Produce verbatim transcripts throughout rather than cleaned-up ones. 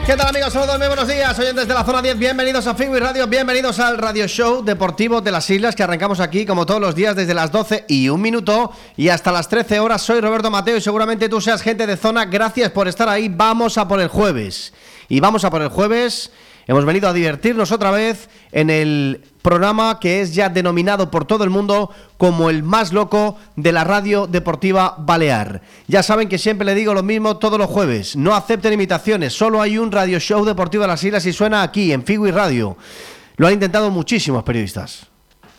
¿Qué tal, amigos? Saludos, muy buenos días, oyentes de la zona diez. Bienvenidos a Figui Radio, bienvenidos al Radio Show Deportivo de las Islas, que arrancamos aquí como todos los días desde las doce y un minuto y hasta las trece horas. Soy Roberto Mateo y seguramente tú seas gente de zona. Gracias por estar ahí. Vamos a por el jueves. Y vamos a por el jueves. Hemos venido a divertirnos otra vez en el programa que es ya denominado por todo el mundo como el más loco de la radio deportiva balear. Ya saben que siempre le digo lo mismo todos los jueves. No acepten imitaciones, solo hay un radio show deportivo de las Islas y suena aquí, en Figui Radio. Lo han intentado muchísimos periodistas.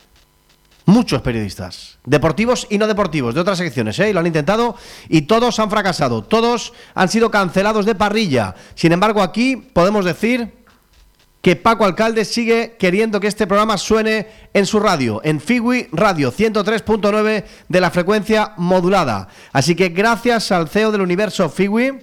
Muchos periodistas, deportivos y no deportivos, de otras secciones, ¿eh? Lo han intentado y todos han fracasado. Todos han sido cancelados de parrilla. Sin embargo, aquí podemos decir que Paco Alcalde sigue queriendo que este programa suene en su radio, en Figui Radio ciento tres punto nueve de la frecuencia modulada. Así que gracias al C E O del universo Figui.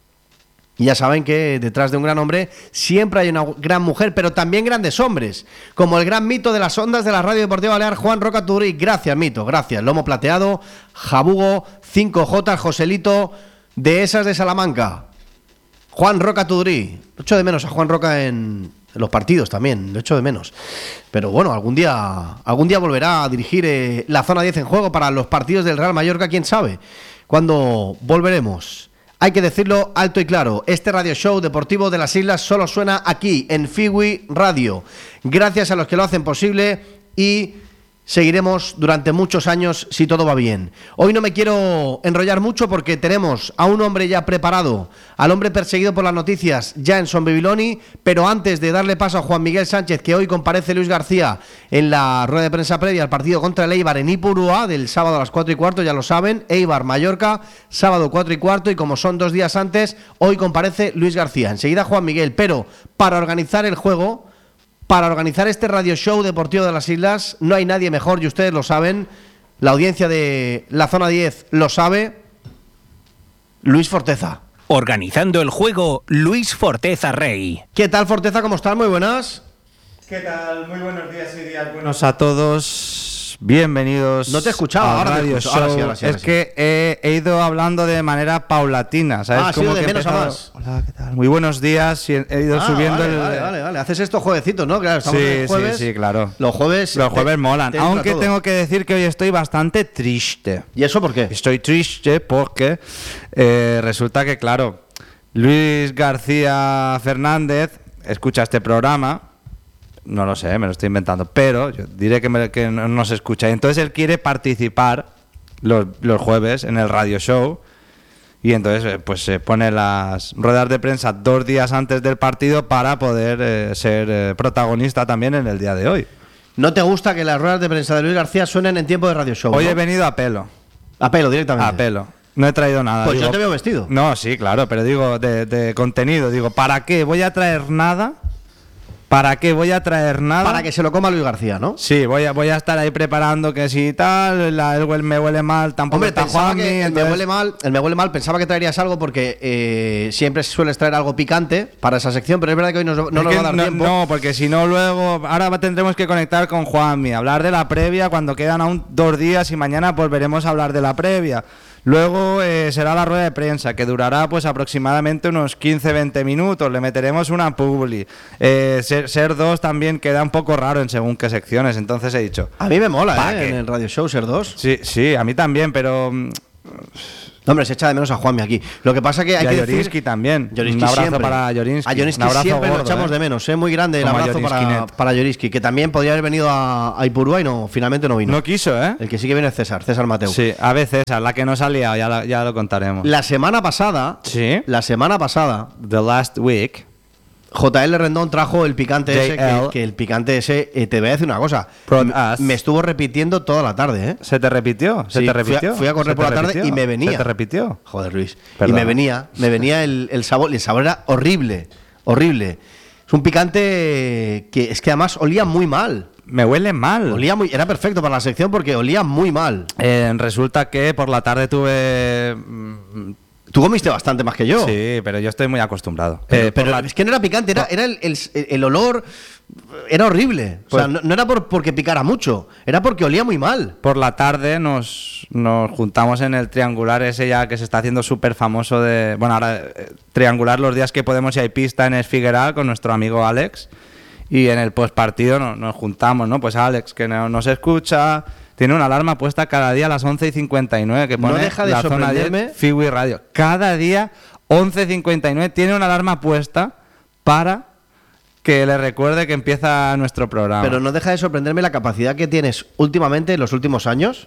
Y ya saben que detrás de un gran hombre siempre hay una gran mujer, pero también grandes hombres, como el gran mito de las ondas de la radio deportiva balear, Juan Roca Tudrí. Gracias, mito, gracias. Lomo plateado, Jabugo, cinco J, Joselito, de esas de Salamanca. Juan Roca Tudrí. Echo de menos a Juan Roca en los partidos también, lo echo de menos. Pero bueno, algún día algún día volverá a dirigir eh, la zona diez en juego para los partidos del Real Mallorca, quién sabe. ¿Cuándo volveremos? Hay que decirlo alto y claro, este radio show deportivo de las Islas solo suena aquí, en Figui Radio. Gracias a los que lo hacen posible y seguiremos durante muchos años si todo va bien. Hoy no me quiero enrollar mucho porque tenemos a un hombre ya preparado, al hombre perseguido por las noticias ya en Son Bibiloni, pero antes de darle paso a Juan Miguel Sánchez, que hoy comparece Luis García en la rueda de prensa previa al partido contra el Eibar en Ipurúa del sábado a las cuatro y cuarto, ya lo saben, Eibar Mallorca, sábado cuatro y cuarto, y como son dos días antes, hoy comparece Luis García. Enseguida Juan Miguel, pero para organizar el juego, para organizar este radio show deportivo de las Islas, no hay nadie mejor, y ustedes lo saben, la audiencia de la zona diez lo sabe, Luis Forteza. Organizando el juego, Luis Forteza Rey. ¿Qué tal, Forteza? ¿Cómo estás? Muy buenas. ¿Qué tal? Muy buenos días y días buenos a todos. Bienvenidos. No te escuchaba, al ahora radio te escucho. Ahora show. sí, ahora sí, ahora es sí. que he, he ido hablando de manera paulatina, ¿sabes? Ah, ha Como sido de que he menos a empezado, más. Hola, ¿qué tal? Muy buenos días. Y he he ido Ah, subiendo vale, el. vale, vale, vale. Haces estos juevecitos, ¿no? Claro, estamos Sí, en el jueves. sí, sí, claro. Los jueves. Los jueves te, molan. te entra Aunque todo. tengo que decir que hoy estoy bastante triste. ¿Y eso por qué? Estoy triste porque eh, resulta que, claro, Luis García Fernández escucha este programa. No lo sé, me lo estoy inventando, pero yo diré que, me, que no, no se escucha. Y entonces él quiere participar los, los jueves en el radio show. Y entonces pues se pone las ruedas de prensa dos días antes del partido para poder eh, ser eh, protagonista también en el día de hoy. ¿No te gusta que las ruedas de prensa de Luis García suenen en tiempo de radio show? Hoy ¿no? he venido a pelo. A pelo, directamente. A pelo. No he traído nada. Pues digo, yo te veo vestido. No, sí, claro, pero digo de, de contenido. Digo, ¿para qué voy a traer nada? ¿Para qué voy a traer nada? Para que se lo coma Luis García, ¿no? Sí, voy a, voy a estar ahí preparando que si tal, la, el huel- me huele mal, tampoco Hombre, está pensaba Juanmi, que el me entonces- huele mal, el me huele mal, pensaba que traerías algo porque eh, siempre sueles traer algo picante para esa sección, pero es verdad que hoy nos- no Es nos que va a dar no, tiempo. no, porque si no luego, ahora tendremos que conectar con Juanmi, hablar de la previa cuando quedan aún dos días y mañana volveremos a hablar de la previa. Luego eh, será la rueda de prensa, que durará pues aproximadamente unos quince a veinte minutos. Le meteremos una publi. Eh, ser, ser dos también queda un poco raro en según qué secciones. Entonces he dicho... A mí me mola, ¿Pa' ¿eh? qué? En el radio show ser dos. Sí, sí, a mí también, pero... mm, No, hombre, se echa de menos a Juanmi aquí. Lo que pasa que hay y a que Jorinsky decir... también. Jorinsky un abrazo siempre. para Jorinsky. A Jorinsky Un abrazo siempre lo gordo, echamos ¿eh? de menos, ¿eh? Muy grande el Como a abrazo para, Jorinsky. para Jorinsky, que también podría haber venido a, a Ipurúa y no, finalmente no vino. No quiso, ¿eh? El que sí que viene es César, César Mateu. Sí, a veces, a la que nos ha liado, ya, la- ya lo contaremos. La semana pasada, Sí. la semana pasada, The last week. J L Rendón trajo el picante ese, J L. que, que el picante ese, eh, te voy a decir una cosa, Brought m- us. me estuvo repitiendo toda la tarde, ¿eh? ¿Se te repitió? ¿Se Sí, te fui a- repitió? fui a correr ¿Se por te la tarde repitió? y me venía. ¿Se te repitió? Joder, Luis. Perdona. Y me venía, me venía el, el sabor, y el sabor era horrible, horrible. Es un picante que es que además olía muy mal. Me huele mal. Olía muy, era perfecto para la sección porque olía muy mal. Eh, resulta que por la tarde tuve mm, Tú comiste bastante más que yo. Sí, pero yo estoy muy acostumbrado. Pero, Eh, por pero la- es que no era picante, era, era el, el- el olor, era horrible. O sea, Pues- no, no era por, porque picara mucho, era porque olía muy mal. Por la tarde nos, nos juntamos en el triangular ese ya que se está haciendo súper famoso de... Bueno, ahora eh, triangular los días que podemos y hay pista en Esfigueral con nuestro amigo Alex. Y en el postpartido no- nos juntamos, ¿no? Pues Alex, que no nos escucha, tiene una alarma puesta cada día a las once y cincuenta y nueve que No pone deja de la zona diez sorprenderme. Fiwi Radio. Cada día, once y cincuenta y nueve, tiene una alarma puesta para que le recuerde que empieza nuestro programa. Pero no deja de sorprenderme la capacidad que tienes últimamente, en los últimos años,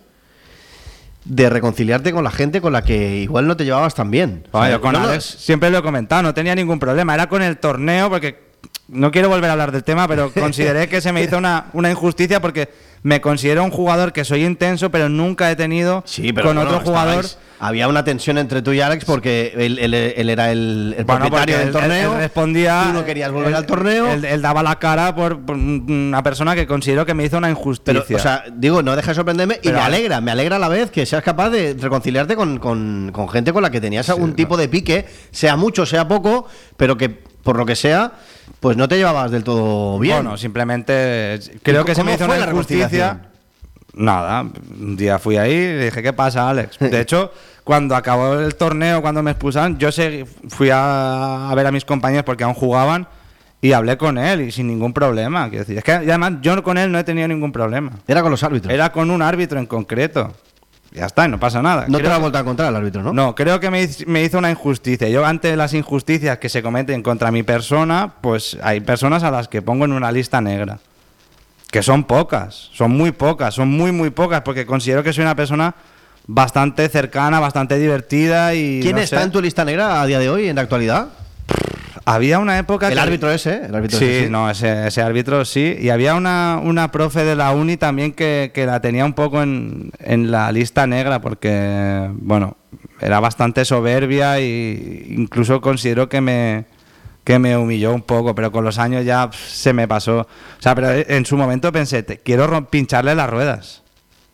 de reconciliarte con la gente con la que igual no te llevabas tan bien. O sea, Bueno, yo con no, no, Alex siempre lo he comentado, no tenía ningún problema. Era con el torneo, porque no quiero volver a hablar del tema, pero consideré que se me hizo una, una injusticia porque me considero un jugador que soy intenso, pero nunca he tenido Sí, pero con bueno, otro jugador. estabais- había una tensión entre tú y Alex porque él, él- él era el, el Bueno, propietario porque del él- torneo. él respondía. Tú no querías volver él- al torneo. Él, él daba la cara por, por una persona que considero que me hizo una injusticia. Pero, o sea, digo, no deja de sorprenderme y Pero- me alegra, me alegra a la vez que seas capaz de reconciliarte con, con- con gente con la que tenías algún tipo de pique, sea mucho, sea poco, pero que por lo que sea, pues no te llevabas del todo bien. Bueno, simplemente creo que se cómo me hizo fue una la injusticia. reconciliación? Nada, un día fui ahí y le dije, ¿qué pasa, Alex? De hecho, cuando acabó el torneo, cuando me expulsaron, yo seguí- fui a, a ver a mis compañeros porque aún jugaban y hablé con él y sin ningún problema. Quiero decir, es que además yo con él no he tenido ningún problema. Era con los árbitros. Era con un árbitro en concreto. Ya está, y no pasa nada. no te Creo lo ha que- vuelto a encontrar el árbitro, ¿no? no, creo que me, hiz- me hizo una injusticia. Yo ante las injusticias que se cometen contra mi persona, pues hay personas a las que pongo en una lista negra. Que son pocas, son muy pocas, son muy muy pocas, porque considero que soy una persona bastante cercana, bastante divertida y... ¿Quién no está sé. en tu lista negra a día de hoy, en la actualidad? Había una época El que- árbitro ese, ¿eh? El árbitro Sí, ese, no, ese, ese árbitro sí. Y había una, una profe de la uni también que, que la tenía un poco en, en la lista negra porque, bueno, era bastante soberbia e incluso considero que me, que me humilló un poco, pero con los años ya pff, se me pasó. O sea, pero en su momento pensé, te, quiero rom- pincharle las ruedas.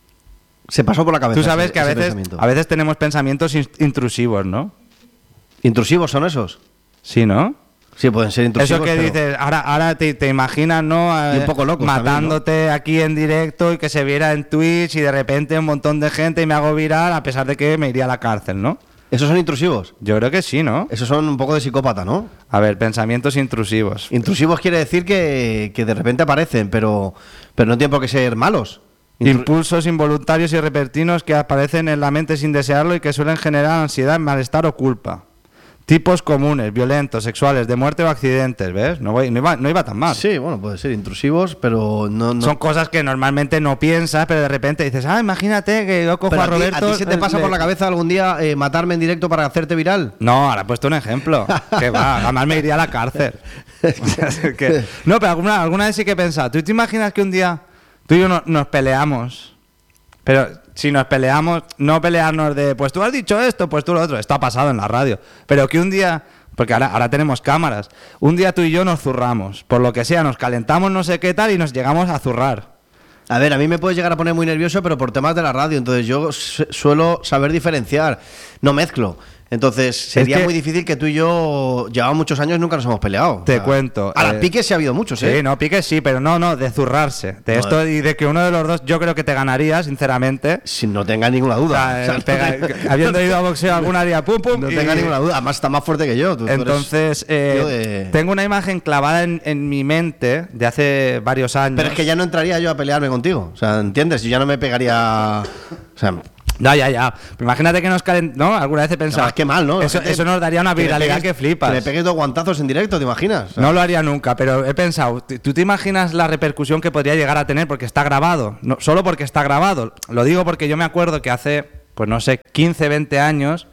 Se pasó por la cabeza. Tú sabes ese- que a ese veces, pensamiento. a veces tenemos pensamientos in- intrusivos, ¿no? ¿Intrusivos son esos? Sí, ¿no? Sí, pueden ser intrusivos. Eso que pero- dices, ahora, ahora te, te imaginas, ¿no? Y Eh, un poco locos matándote aquí en directo y que se viera en Twitch y de repente un montón de gente y me hago viral a pesar de que me iría a la cárcel, ¿no? ¿Esos son intrusivos? Yo creo que sí, ¿no? Esos son un poco de psicópata, ¿no? A ver, pensamientos intrusivos. Intrusivos quiere decir que, que de repente aparecen, pero, pero no tienen por qué ser malos. Intru- Impulsos involuntarios y repentinos que aparecen en la mente sin desearlo y que suelen generar ansiedad, malestar o culpa. Tipos comunes, violentos, sexuales, de muerte o accidentes, ¿ves? No, voy- no, iba, no iba tan mal. Sí, bueno, puede ser intrusivos, pero no... no- Son cosas que normalmente no piensas, pero de repente dices, ah, imagínate que yo cojo Pero a a, ti, Roberto... ¿a ti se te pasa le- por la cabeza algún día eh, matarme en directo para hacerte viral? No, ahora he puesto un ejemplo. Que va, además me iría a la cárcel. Que- no, pero alguna, alguna vez sí que he pensado. ¿Tú te imaginas que un día tú y yo no- nos peleamos? Pero si nos peleamos, no pelearnos de, pues tú has dicho esto, pues tú lo otro. Esto ha pasado en la radio. Pero que un día, porque ahora, ahora tenemos cámaras, un día tú y yo nos zurramos. Por lo que sea, nos calentamos no sé qué tal y nos llegamos a zurrar. A ver, a mí me puedes llegar a poner muy nervioso, pero por temas de la radio. Entonces yo su- suelo saber diferenciar, no mezclo. Entonces sería que- muy difícil que tú y yo llevamos muchos años y nunca nos hemos peleado. Te cuento, A las eh, piques sí ha habido muchos, ¿eh? Sí, no, piques sí, pero no, no, de zurrarse. De No, esto y de que uno de los dos, yo creo que te ganaría, sinceramente. Sin no tenga ninguna O duda. sea, O sea, eh, no pega- te- habiendo ido a boxeo alguna haría pum pum. No y- tenga ninguna duda. Además está más fuerte que yo. Tú- tú eres Entonces, eh, tío de- tengo una imagen clavada en, en mi mente de hace varios años. Pero es que ya no entraría yo a pelearme contigo. O sea, ¿entiendes? Yo ya no me pegaría... O sea, No, ya, ya. Pero imagínate que nos calen... ¿No? Alguna vez he pensado... además, qué mal, ¿no? Eso, Gente, eso nos daría una que me viralidad pegues- que flipas. Que me pegues dos guantazos en directo, ¿te imaginas? O sea, No lo haría nunca, pero he pensado, ¿tú tú te imaginas la repercusión que podría llegar a tener porque está grabado? No, solo porque está grabado. Lo digo porque yo me acuerdo que hace, pues no sé, quince, veinte años,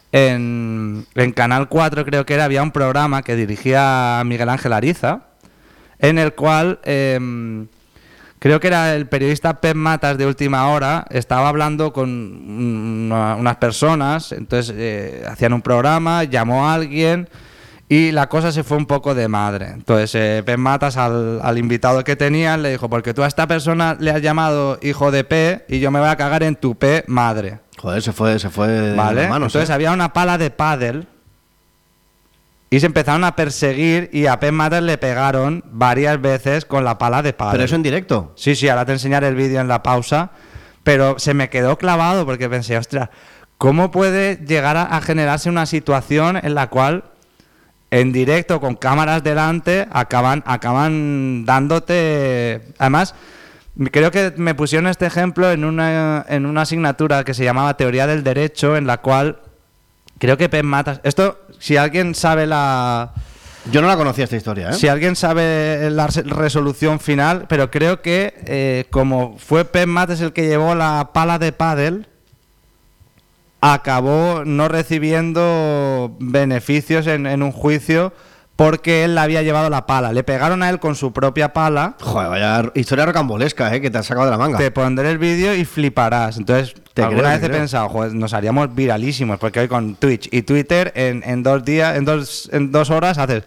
en, en Canal cuatro creo que era, había un programa que dirigía Miguel Ángel Ariza, en el cual... em, creo que era el periodista Pep Matas de Última Hora, estaba hablando con una- unas personas, entonces eh, hacían un programa, llamó a alguien y la cosa se fue un poco de madre. Entonces eh, Pep Matas al, al invitado que tenían le dijo, porque tú a esta persona le has llamado hijo de P y yo me voy a cagar en tu P madre. Joder, se fue, se fue de ¿Vale? las manos, Entonces ¿eh? había una pala de pádel y se empezaron a perseguir y a Pep Matas le pegaron varias veces con la pala de pádel. Pero eso en directo. Sí, sí, ahora te enseñaré el vídeo en la pausa, pero se me quedó clavado porque pensé, ostras, ¿cómo puede llegar a, a generarse una situación en la cual en directo con cámaras delante acaban acaban dándote... Además, creo que me pusieron este ejemplo en una en una asignatura que se llamaba Teoría del Derecho, en la cual creo que Pep Matas... Esto, si alguien sabe la... Yo no la conocía esta historia, ¿eh? Si alguien sabe la res- resolución final, pero creo que eh, como fue Pep Matas el que llevó la pala de pádel, acabó no recibiendo beneficios en, en un juicio porque él le había llevado la pala. Le pegaron a él con su propia pala. Joder, vaya historia rocambolesca, ¿eh? Que te has sacado de la manga. Te pondré el vídeo y fliparás. Entonces, Te alguna creo, vez te he creo. pensado, joder, nos haríamos viralísimos, porque hoy con Twitch y Twitter en, en dos días, en dos, en dos horas haces...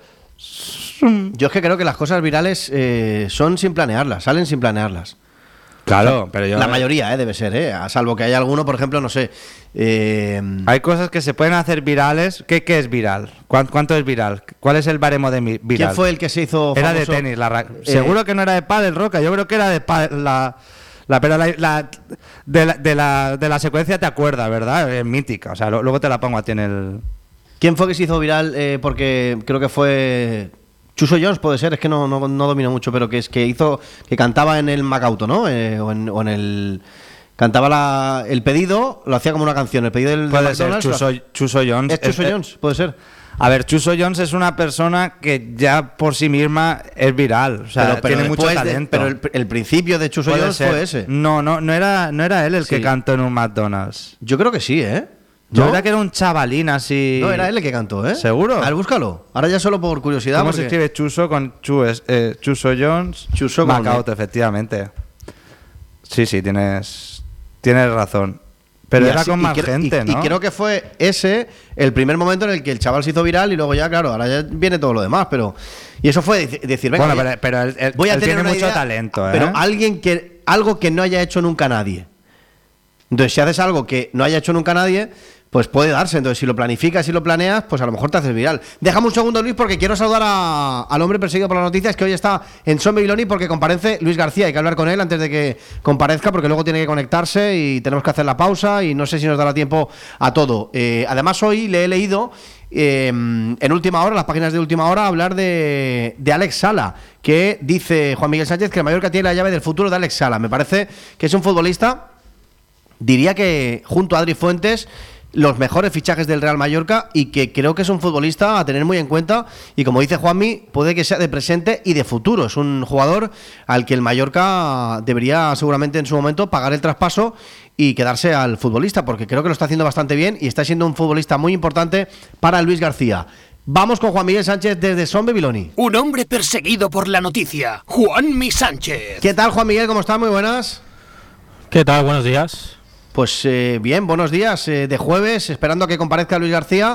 Yo es que creo que las cosas virales eh, son sin planearlas, salen sin planearlas. Claro, pero yo... La mayoría, ¿eh? Debe ser, ¿eh? A salvo que haya alguno, por ejemplo, no sé. Eh, Hay cosas que se pueden hacer virales. ¿Qué, qué es viral? ¿Cuán- ¿Cuánto es viral? ¿Cuál es el baremo de mi- viral? ¿Quién fue el que se hizo Era de famoso? tenis. La ra- Eh, Seguro que no era de pádel, Roca. Yo creo que era de pádel. La, la, pero la, la- de, la, de, la, de la secuencia te acuerdas, ¿verdad? Es mítica. O sea, lo- luego te la pongo a ti en el... ¿Quién fue que se hizo viral? Eh, porque creo que fue Chuso Jones, puede ser, es que no, no, no domino mucho, pero que es que hizo, que cantaba en el Macauto, ¿no? Eh, o, en, o en el... Cantaba la, el pedido, lo hacía como una canción, el pedido del de Puede ser McDonald's, lo Chuso, hace- Chuso Jones. ¿Es Chuso Eh, eh, Jones? Puede ser. A ver, Chuso Jones es una persona que ya por sí misma es viral. O sea, tiene mucho después de- talento. pero el, el principio de Chuso Puede Jones ser. fue ese. No, no, no era, no era él el Sí. que cantó en un McDonald's. Yo creo que sí, ¿eh? Yo ¿No? creo que era un chavalín así. No, era él el que cantó, ¿eh? ¿Seguro? A ver, búscalo. Ahora ya solo por curiosidad. ¿Cómo porque- se escribe Chuso con Chu, es, eh, Chuso Jones? Chuso con Macauto, efectivamente. Sí, sí, tienes, tienes razón. Pero Y era así- con y más cre- gente, y, ¿no? Y creo que fue ese el primer momento en el que el chaval se hizo viral y luego ya, claro, ahora ya viene todo lo demás, pero... Y eso fue dec- decir, venga, Bueno, voy a- pero, pero él, él- voy a él tener tiene una mucho idea, talento, ¿eh? Pero alguien que... Algo que no haya hecho nunca nadie. Entonces, si haces algo que no haya hecho nunca nadie, pues puede darse. Entonces, si lo planificas y lo planeas, pues a lo mejor te haces viral. Déjame un segundo, Luis, porque quiero saludar a- al hombre perseguido por las noticias, que hoy está en Son Babiloni porque comparece Luis García. Hay que hablar con él antes de que comparezca, porque luego tiene que conectarse y tenemos que hacer la pausa y no sé si nos dará tiempo a todo. Eh, además, hoy le he leído... Eh, en última hora, las páginas de última hora, hablar de, de Alex Sala, que dice Juan Miguel Sánchez que el Mallorca tiene la llave del futuro de Alex Sala. Me parece que es un futbolista, diría que junto a Adri Fuentes, los mejores fichajes del Real Mallorca, y que creo que es un futbolista a tener muy en cuenta, y como dice Juanmi, puede que sea de presente y de futuro. Es un jugador al que el Mallorca debería seguramente en su momento pagar el traspaso y quedarse al futbolista, porque creo que lo está haciendo bastante bien y está siendo un futbolista muy importante para Luis García. Vamos con Juan Miguel Sánchez desde Son Babiloni. Un hombre perseguido por la noticia, Juanmi Sánchez. ¿Qué tal, Juan Miguel? ¿Cómo estás? Muy buenas. ¿Qué tal? Buenos días. Pues eh, bien, buenos días, eh, de jueves, esperando a que comparezca Luis García.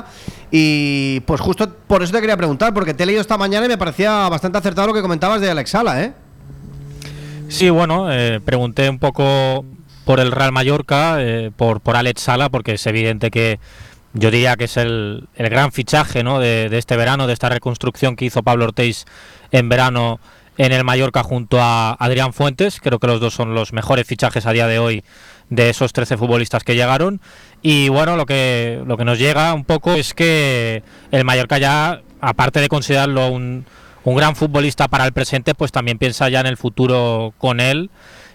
Y pues justo por eso te quería preguntar, porque te he leído esta mañana y me parecía bastante acertado lo que comentabas de Alex Sala, ¿eh? Sí, bueno, eh, pregunté un poco por el Real Mallorca, eh, por, por Alex Sala, porque es evidente que yo diría que es el, el gran fichaje, ¿no?, de, de este verano, de esta reconstrucción que hizo Pablo Ortiz en verano en el Mallorca junto a Adrián Fuentes. Creo que los dos son los mejores fichajes a día de hoy de esos trece futbolistas que llegaron. Y bueno, lo que lo que nos llega un poco es que el Mallorca ya, aparte de considerarlo un, un gran futbolista para el presente, pues también piensa ya en el futuro con él.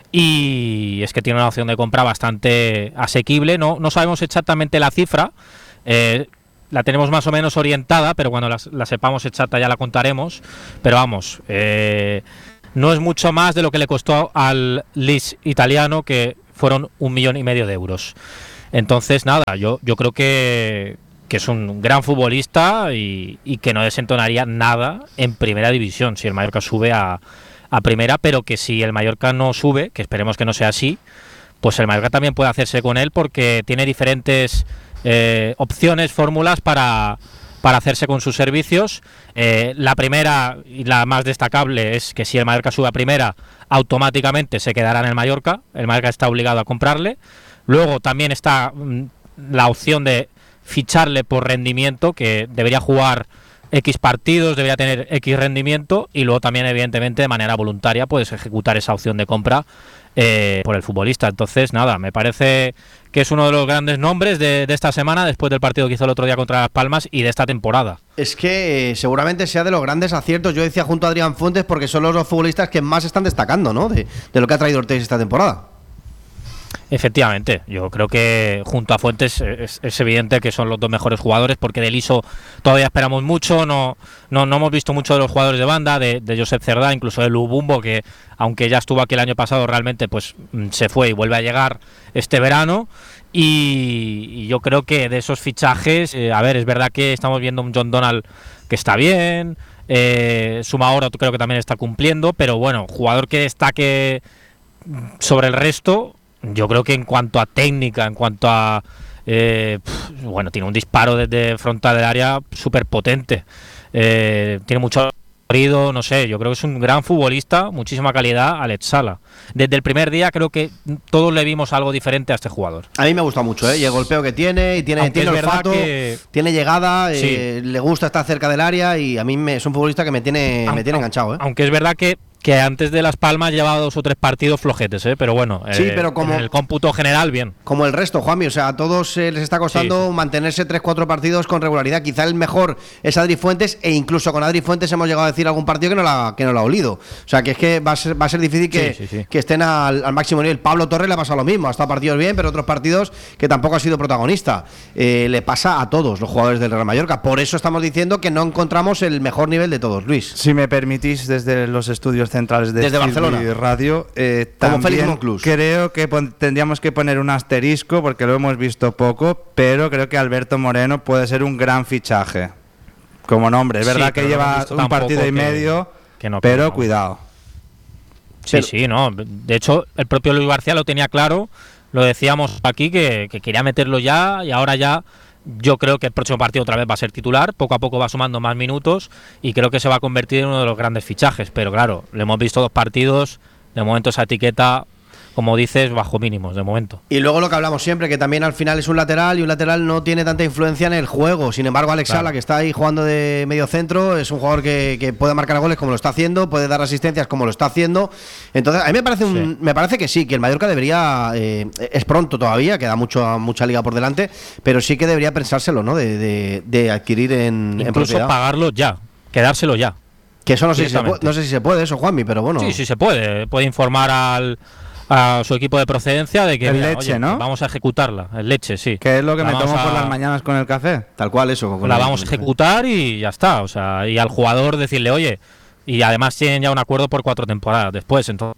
Y es que tiene una opción de compra bastante asequible. No, no sabemos exactamente la cifra, eh, la tenemos más o menos orientada, pero cuando la, la sepamos exacta ya la contaremos. Pero vamos, eh, no es mucho más de lo que le costó al Lis italiano, que fueron un millón y medio de euros. Entonces nada, yo, yo creo que, que es un gran futbolista y, y que no desentonaría nada en primera división si el Mallorca sube a a primera, pero que si el Mallorca no sube, que esperemos que no sea así, pues el Mallorca también puede hacerse con él, porque tiene diferentes eh, opciones, fórmulas para, para hacerse con sus servicios. Eh, la primera y la más destacable es que si el Mallorca sube a primera, automáticamente se quedará en el Mallorca, el Mallorca está obligado a comprarle, Luego también está mm, la opción de ficharle por rendimiento, que debería jugar X partidos, debería tener X rendimiento, y luego también, evidentemente, de manera voluntaria puedes ejecutar esa opción de compra eh, por el futbolista. Entonces, nada, me parece que es uno de los grandes nombres de, de esta semana, después del partido que hizo el otro día contra Las Palmas y de esta temporada. Es que eh, seguramente sea de los grandes aciertos, yo decía junto a Adrián Fuentes, porque son los dos futbolistas que más están destacando, ¿no? De, de lo que ha traído Ortiz esta temporada. Efectivamente, yo creo que junto a Fuentes es, es evidente que son los dos mejores jugadores, porque de Liso todavía esperamos mucho, no, no, no hemos visto mucho de los jugadores de banda, de, de Josep Cerdá, incluso de Lubumbo, que aunque ya estuvo aquí el año pasado, realmente pues se fue y vuelve a llegar este verano. Y, y yo creo que de esos fichajes, eh, a ver, es verdad que estamos viendo un John Donald que está bien, eh, Sumaoro creo que también está cumpliendo, pero bueno, jugador que destaque sobre el resto. Yo creo que en cuanto a técnica, en cuanto a... Eh, pf, bueno, tiene un disparo desde frontal del área súper potente. Eh, tiene mucho recorrido, no sé, yo creo que es un gran futbolista, muchísima calidad, Alex Sala. Desde el primer día creo que todos le vimos algo diferente a este jugador. A mí me gusta mucho, ¿eh? Y el golpeo que tiene, y tiene, tiene olfato, que... tiene llegada, sí. eh, le gusta estar cerca del área, y a mí me, es un futbolista que me tiene, aunque, me tiene enganchado, ¿eh? Aunque es verdad que que antes de Las Palmas llevaba dos o tres partidos flojetes, ¿eh? Pero bueno, sí, eh, pero como, en el cómputo general, bien. Como el resto, Juanmi, o sea, a todos eh, les está costando sí, sí. mantenerse tres cuatro partidos con regularidad. Quizá el mejor es Adri Fuentes, e incluso con Adri Fuentes hemos llegado a decir algún partido que no la, que no la ha olido. O sea, que es que va a ser, va a ser difícil que, sí, sí, sí. que estén al, al máximo nivel. Pablo Torres le ha pasado lo mismo, ha estado partidos bien, pero otros partidos que tampoco ha sido protagonista. Eh, le pasa a todos los jugadores del Real Mallorca. Por eso estamos diciendo que no encontramos el mejor nivel de todos, Luis. Si me permitís, desde los estudios centrales de desde Barcelona y Radio, eh, como también creo que pon- tendríamos que poner un asterisco, porque lo hemos visto poco, pero creo que Alberto Moreno puede ser un gran fichaje como nombre. Es verdad sí, que lleva un partido y que, medio, que no, pero no. cuidado. Sí, pero, sí, no. De hecho, el propio Luis García lo tenía claro, lo decíamos aquí, que, que quería meterlo ya, y ahora ya yo creo que el próximo partido otra vez va a ser titular, poco a poco va sumando más minutos y creo que se va a convertir en uno de los grandes fichajes, pero claro, le hemos visto dos partidos, de momento esa etiqueta, como dices, bajo mínimos, de momento. Y luego lo que hablamos siempre, que también al final es un lateral, y un lateral no tiene tanta influencia en el juego. Sin embargo, Alex claro. Sala, que está ahí jugando de medio centro, es un jugador que, que puede marcar goles como lo está haciendo, puede dar asistencias como lo está haciendo. Entonces, a mí me parece un, sí. me parece que sí, que el Mallorca debería, eh, es pronto todavía, queda mucho, mucha liga por delante, pero sí que debería pensárselo, ¿no? De, de, de adquirir en, incluso en propiedad. Pagarlo ya, quedárselo ya. Que eso no sé, si se puede, no sé si se puede eso, Juanmi, pero bueno. Sí, sí se puede. Puede informar al a su equipo de procedencia de que el mira, leche, oye, ¿no? Vamos a ejecutarla, el leche, sí. Que es lo que la me tomo a... por las mañanas con el café. Tal cual eso. Con la vamos a ejecutar y ya está, o sea, y al jugador decirle, oye, y además tienen ya un acuerdo por cuatro temporadas después, entonces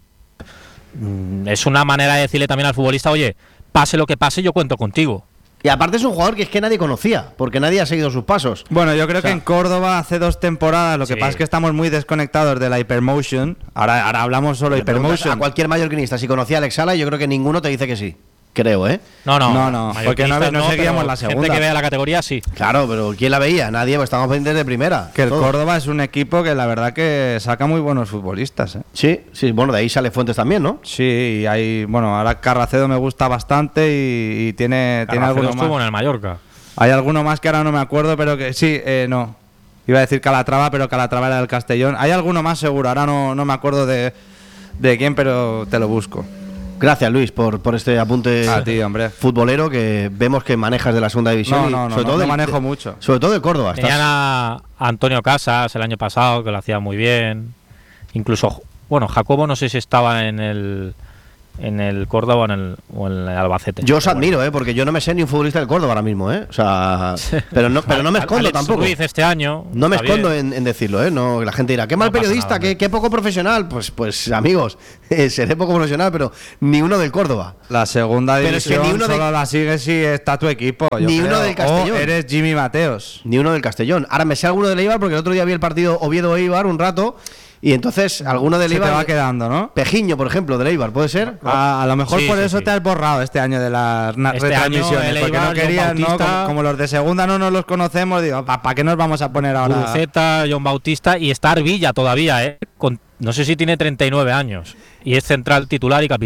mmm, es una manera de decirle también al futbolista, oye, pase lo que pase, yo cuento contigo. Y aparte es un jugador que es que nadie conocía, porque nadie ha seguido sus pasos. Bueno, yo creo o sea, que en Córdoba hace dos temporadas, lo que sí. pasa es que estamos muy desconectados de la Hypermotion. Ahora, ahora hablamos solo de Hypermotion. A cualquier mallorquinista, si conocía a Alex Sala, yo creo que ninguno te dice que sí. Creo, ¿eh? No, no, no, no porque no, no, no seguíamos la segunda. Gente que vea la categoría, sí. Claro, pero ¿quién la veía? Nadie, pues estamos pendientes de primera. Que el todo. Córdoba es un equipo que la verdad que saca muy buenos futbolistas, ¿eh? Sí, sí, bueno, de ahí sale Fuentes también, ¿no? Sí, y hay, bueno, ahora Carracedo me gusta bastante y, y tiene, tiene alguno más. Estuvo en el Mallorca. Hay alguno más que ahora no me acuerdo, pero que sí, eh, no. Iba a decir Calatrava, pero Calatrava era del Castellón. Hay alguno más seguro, ahora no, no me acuerdo de, de quién, pero te lo busco. Gracias, Luis, por, por este apunte a ti, hombre. futbolero que vemos que manejas de la segunda división. No, no, no, sobre no, todo no de, manejo mucho. Sobre todo de Córdoba. Tenían a Antonio Casas el año pasado, que lo hacía muy bien. Incluso, bueno, Jacobo no sé si estaba en el en el Córdoba o en el, o en el Albacete. Yo os admiro, bueno. eh, porque yo no me sé ni un futbolista del Córdoba ahora mismo, eh. O sea, pero no, pero no me escondo Alex tampoco. Ruiz este año. No me escondo en, en decirlo, eh. No, la gente dirá, qué mal no periodista, nada, qué, qué poco profesional. Pues, pues amigos, eh, seré poco profesional, pero ni uno del Córdoba. La segunda división pero es que ni uno solo de... la sigues si está tu equipo. Yo ni creo. uno del Castellón. O eres Jimmy Mateos. Ni uno del Castellón. Ahora me sé alguno del Eibar porque el otro día vi el partido Oviedo-Eibar un rato. Y entonces, alguno del Eibar. Se te va quedando, ¿no? Pejiño, por ejemplo, del Eibar, ¿puede ser? A, a lo mejor sí, por sí, eso sí. te has borrado este año de las este retransmisiones. Porque Eibar, no querías, ¿no? Como, como los de segunda no nos los conocemos, digo, ¿para pa qué nos vamos a poner ahora? Buceta, John Bautista y Star Villa todavía, ¿eh? Con, no sé si tiene treinta y nueve años. Y es central titular y capitán.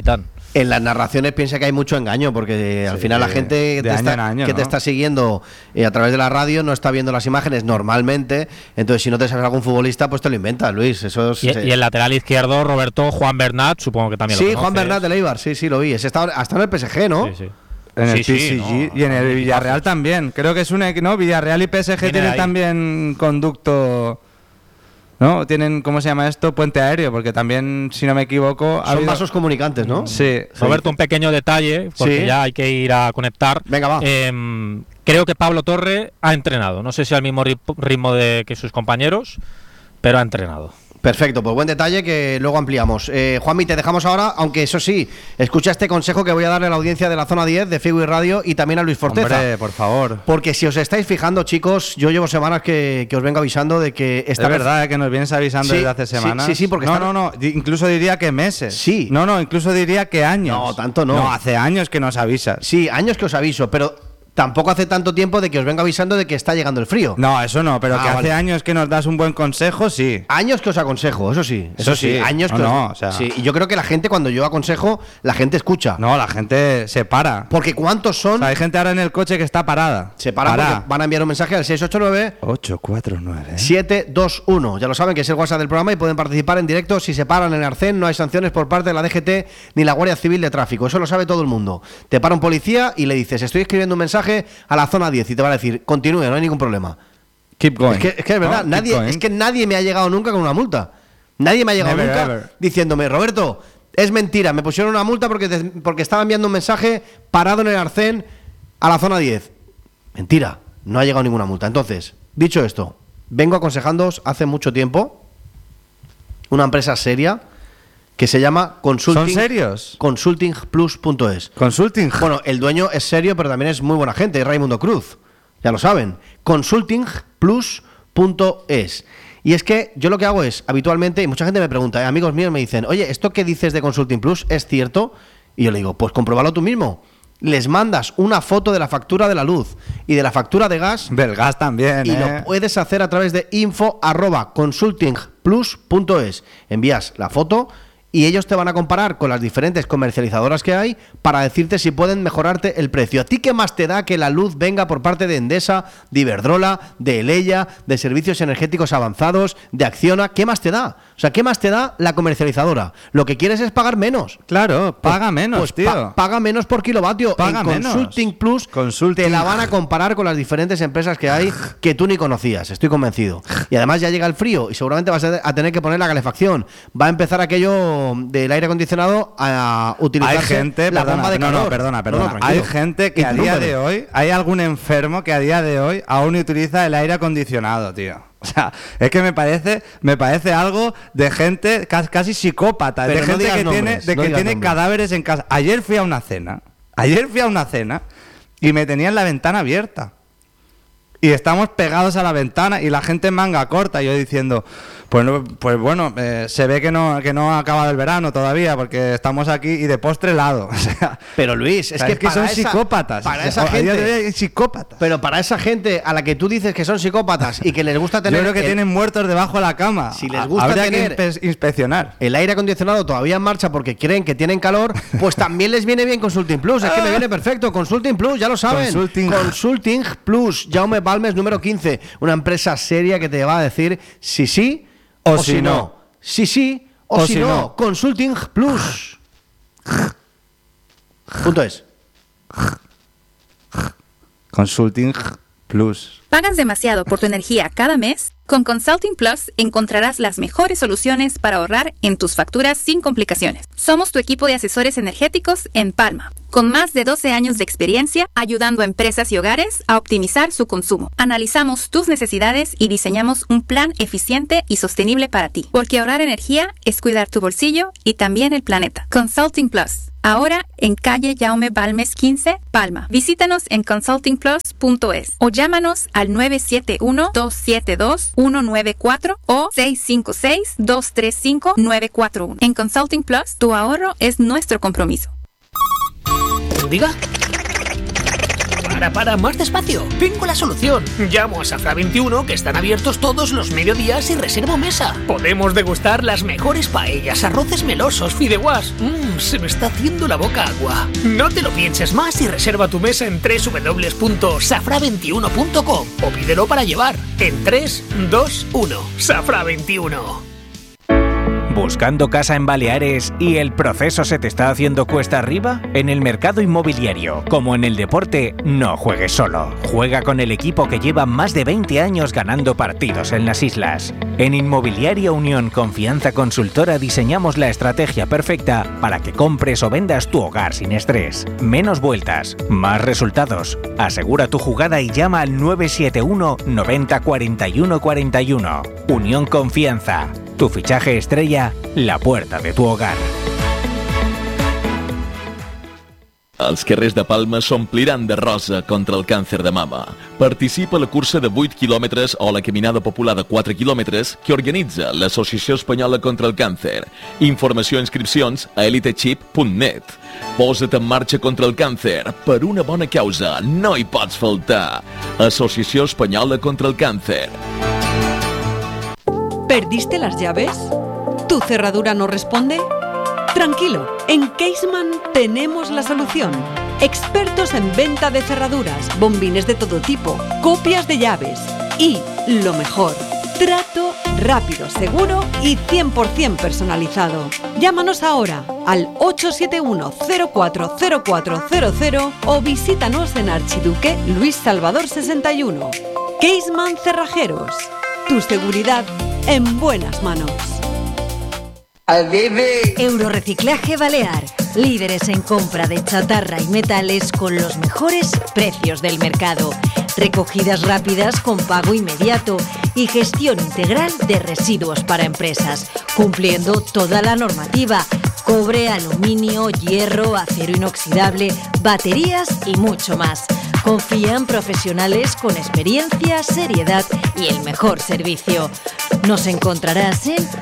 En las narraciones piensa que hay mucho engaño, porque sí, al final la gente que, te está, año, que ¿no? te está siguiendo eh, a través de la radio no está viendo las imágenes normalmente, entonces si no te sabes algún futbolista, pues te lo inventas, Luis. Eso es, y, eh... y el lateral izquierdo, Roberto, Juan Bernat, supongo que también sí, lo conoces. Sí, Juan Bernat del Eibar, sí, sí, lo vi. Ese está hasta en el P S G, ¿no? Sí, sí. En el sí, P S G sí, no, y en el Villarreal también. Creo que es un... ¿no? Villarreal y P S G tienen también conducto... ¿No? Tienen, ¿cómo se llama esto? Puente aéreo, porque también, si no me equivoco... Son habido... vasos comunicantes, ¿no? Sí. Roberto, un pequeño detalle, porque sí. ya hay que ir a conectar. Venga, va. Eh, creo que Pablo Torre ha entrenado. No sé si al mismo ritmo de que sus compañeros, pero ha entrenado. Perfecto, pues buen detalle que luego ampliamos. Eh, Juanmi, te dejamos ahora, aunque eso sí, escucha este consejo que voy a darle a la audiencia de la zona diez de Figui Radio y también a Luis Forteza. Hombre, por favor. Porque si os estáis fijando, chicos, yo llevo semanas que, que os vengo avisando de que... Esta es vez... verdad, ¿eh? Que nos vienes avisando sí, desde hace semanas. Sí, sí, sí porque... No, están... no, no, incluso diría que meses. Sí. No, no, incluso diría que años. No, tanto no. No, hace años que nos avisas. Sí, años que os aviso, pero... Tampoco hace tanto tiempo de que os vengo avisando de que está llegando el frío. No, eso no, pero ah, que vale. hace años que nos das un buen consejo, sí. Años que os aconsejo, eso sí. Eso, eso sí. sí. Años no, que os... no, o sea... sí. Y yo creo que la gente, cuando yo aconsejo, la gente escucha. No, la gente se para. Porque ¿cuántos son? O sea, hay gente ahora en el coche que está parada. Se para, para. Porque van a enviar un mensaje al seis ocho nueve ocho cuatro nueve siete dos uno. Ya lo saben que es el WhatsApp del programa y pueden participar en directo. Si se paran en el Arcén, no hay sanciones por parte de la D G T ni la Guardia Civil de Tráfico. Eso lo sabe todo el mundo. Te para un policía y le dices, estoy escribiendo un mensaje a la zona diez y te van a decir, continúe, no hay ningún problema. Keep going. Es que es, que es verdad, no, nadie, es que nadie me ha llegado nunca con una multa. Nadie me ha llegado Never, nunca ever. diciéndome, Roberto, es mentira, me pusieron una multa porque, te, porque estaba enviando un mensaje parado en el Arcén a la zona diez. Mentira, no ha llegado ninguna multa. Entonces, dicho esto, vengo aconsejándoos hace mucho tiempo una empresa seria que se llama Consulting. ¿Son serios? consulting plus punto es. Consulting. Bueno, el dueño es serio, pero también es muy buena gente, es Raimundo Cruz. Ya lo saben. consulting plus punto es. Y es que yo lo que hago es, habitualmente, y mucha gente me pregunta, eh, amigos míos me dicen, oye, ¿esto que dices de Consulting Plus es cierto? Y yo le digo, pues compruébalo tú mismo. Les mandas una foto de la factura de la luz y de la factura de gas. Del gas también, Y ¿eh? lo puedes hacer a través de info arroba consulting plus punto es. Envías la foto y ellos te van a comparar con las diferentes comercializadoras que hay para decirte si pueden mejorarte el precio. ¿A ti qué más te da que la luz venga por parte de Endesa, de Iberdrola, de Eleya, de Servicios Energéticos Avanzados, de Acciona? ¿Qué más te da? O sea, ¿qué más te da la comercializadora? Lo que quieres es pagar menos. Claro, paga pues, menos, pues tío. Pa- paga menos por kilovatio. Paga en menos. Consulting Plus Consulting. te la van a comparar con las diferentes empresas que hay que tú ni conocías, estoy convencido. Y además ya llega el frío y seguramente vas a tener que poner la calefacción. Va a empezar aquello del aire acondicionado a utilizarse hay gente, la perdona, bomba de no, calor. no, perdona, perdona. No, no, hay gente que a día Interrúmpeme. de hoy, hay algún enfermo que a día de hoy aún utiliza el aire acondicionado, tío. O sea, es que me parece, me parece algo de gente casi, casi psicópata, Pero de no gente digas que nombres, tiene, de no que digas tiene nombres. cadáveres en casa. Ayer fui a una cena, ayer fui a una cena y me tenían la ventana abierta. Y estamos pegados a la ventana y la gente en manga corta. Y yo diciendo, pues, no, pues bueno, eh, se ve que no, que no ha acabado el verano todavía porque estamos aquí y de postre helado. O sea, Pero Luis, es o sea, que, es que para son esa- psicópatas. Para O sea, esa a día de gente. hoy hay psicópatas. Pero para esa gente a la que tú dices que son psicópatas y que les gusta Yo tener creo que el, tienen muertos debajo de la cama. Si les Ha- gusta Habría tener- que inspe- inspeccionar. el aire acondicionado todavía en marcha porque creen que tienen calor, pues también les viene bien Consulting Plus. Es que me viene perfecto. Consulting Plus, ya lo saben. Consulting. Consulting Plus. Jaume Balmes, número quince. Una empresa seria que te va a decir si sí o, O si si no. no. Si sí o, O si, si no. no. Consulting Plus. Punto es. Consulting Plus. ¿Pagas demasiado por tu energía cada mes? Con Consulting Plus encontrarás las mejores soluciones para ahorrar en tus facturas sin complicaciones. Somos tu equipo de asesores energéticos en Palma, con más de doce años de experiencia ayudando a empresas y hogares a optimizar su consumo. Analizamos tus necesidades y diseñamos un plan eficiente y sostenible para ti, porque ahorrar energía es cuidar tu bolsillo y también el planeta. Consulting Plus. Ahora en calle Jaume Balmes quince, Palma. Visítanos en consulting plus punto es o llámanos al nueve siete uno, dos siete dos, uno nueve cuatro o seis cinco seis, dos tres cinco, nueve cuatro uno. En Consulting Plus, tu ahorro es nuestro compromiso. Diga. Para, para, más despacio. Tengo la solución. Llamo a Safra veintiuno, que están abiertos todos los mediodías, y reservo mesa. Podemos degustar las mejores paellas, arroces melosos, fideuás. Mmm, se me está haciendo la boca agua. No te lo pienses más y reserva tu mesa en doble u doble u doble u punto safra veintiuno punto com o pídelo para llevar en tres, dos, uno. Safra veintiuno. ¿Buscando casa en Baleares y el proceso se te está haciendo cuesta arriba? En el mercado inmobiliario, como en el deporte, no juegues solo. Juega con el equipo que lleva más de veinte años ganando partidos en las islas. En Inmobiliaria Unión Confianza Consultora diseñamos la estrategia perfecta para que compres o vendas tu hogar sin estrés. Menos vueltas, más resultados. Asegura tu jugada y llama al nueve siete uno noventa cuarenta y uno cuarenta y uno. Unión Confianza. Tu fichaje estrella, la puerta de tu hogar. Els carrers de Palma s'ompliran de rosa contra el càncer de mama. Participa a la cursa de vuit quilòmetres o la caminada popular de quatre quilòmetres que organitza l'Associació Espanyola contra el Càncer. Informació i inscripcions a elitechip punt net. Posa't en marxa contra el càncer per una bona causa. No hi pots faltar. Associació Espanyola contra el Càncer. ¿Perdiste las llaves? ¿Tu cerradura no responde? Tranquilo, en Caseman tenemos la solución. Expertos en venta de cerraduras, bombines de todo tipo, copias de llaves y, lo mejor, trato rápido, seguro y cien por ciento personalizado. Llámanos ahora al ocho siete uno cero cuatro cero cuatro cero cero o visítanos en Archiduque Luis Salvador sesenta y uno. Caseman Cerrajeros. Tu seguridad en buenas manos. Eurorreciclaje Balear. Líderes en compra de chatarra y metales con los mejores precios del mercado. Recogidas rápidas con pago inmediato y gestión integral de residuos para empresas, cumpliendo toda la normativa. Cobre, aluminio, hierro, acero inoxidable, baterías y mucho más. Confían profesionales con experiencia, seriedad y el mejor servicio. Nos encontrarás en